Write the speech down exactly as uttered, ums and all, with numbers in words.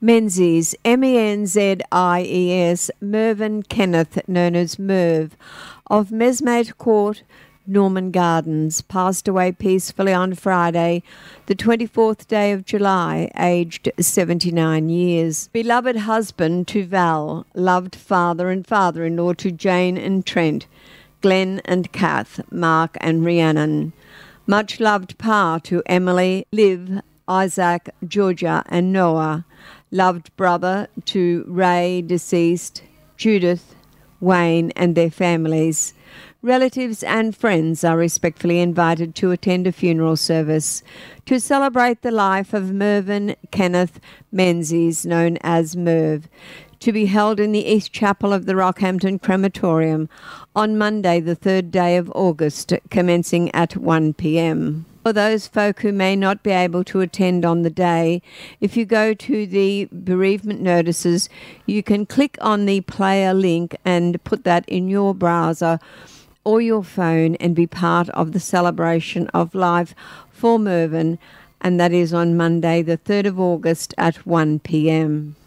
Menzies, M E N Z I E S, Mervyn Kenneth, known as Merv, of Mesmate Court, Norman Gardens, passed away peacefully on Friday, the twenty-fourth day of July, aged seventy-nine years. Beloved husband to Val, loved father and father-in-law to Jane and Trent, Glenn and Kath, Mark and Rhiannon. Much loved pa to Emily, Liv, Isaac, Georgia and Noah. Loved brother to Ray, deceased, Judith, Wayne and their families. Relatives and friends are respectfully invited to attend a funeral service to celebrate the life of Mervyn Kenneth Menzies, known as Merv, to be held in the East Chapel of the Rockhampton Crematorium on Monday, the third day of August, commencing at one p m. For those folk who may not be able to attend on the day, if you go to the bereavement notices, you can click on the player link and put that in your browser or your phone and be part of the celebration of life for Mervyn, and that is on Monday, the third of August at one p m.